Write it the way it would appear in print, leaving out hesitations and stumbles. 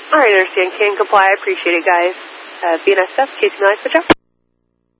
All right, understand. Can comply. I appreciate it, guys. BNSF, Casey Nice, good job.